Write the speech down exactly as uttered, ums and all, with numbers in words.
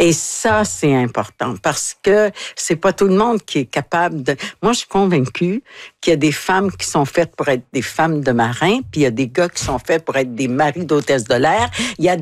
Et ça, c'est important parce que c'est pas tout le monde qui est capable de... Moi, je suis convaincue qu'il y a des femmes qui sont faites pour être des femmes de marins, puis il y a des gars qui sont faits pour être des maris d'hôtesses de l'air. Il y a